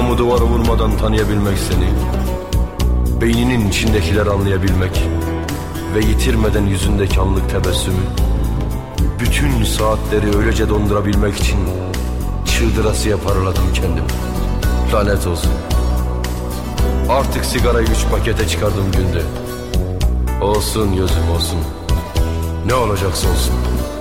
Ruhumu duvara vurmadan tanıyabilmek seni, beyninin içindekileri anlayabilmek ve yitirmeden yüzündeki anlık tebessümü, bütün saatleri öylece dondurabilmek için çıldırasıya paraladım kendimi. Lanet olsun. Artık sigarayı 3 pakete çıkardım günde. Olsun gözüm olsun. Ne olacaksa olsun.